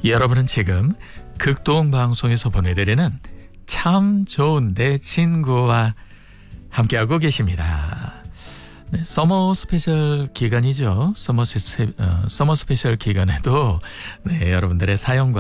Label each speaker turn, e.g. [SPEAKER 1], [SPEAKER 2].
[SPEAKER 1] 여러분은 지금 극동방송에서 보내드리는 참 좋은 내 친구와 함께하고 계십니다. 네, 서머 스페셜 기간이죠. 서머 스페셜 기간에도 네, 여러분들의 사연과